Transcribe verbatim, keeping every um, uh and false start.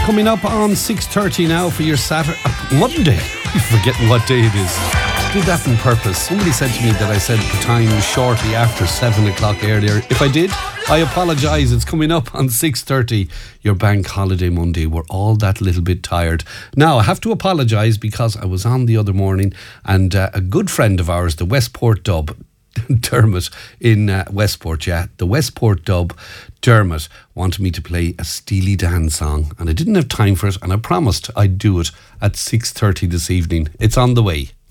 Coming up on six thirty now for your Saturday, uh, Monday. You're forgetting what day it is. Did that on purpose. Somebody said to me that I said the time shortly after seven o'clock earlier. If I did, I apologise. It's coming up on six thirty, your bank holiday Monday. We're all that little bit tired. Now, I have to apologise because I was on the other morning and uh, a good friend of ours, the Westport Dub, Dermot in uh, Westport, yeah. The Westport Dub, Dermot, wanted me to play a Steely Dan song and I didn't have time for it and I promised I'd do it at six thirty this evening. It's on the way.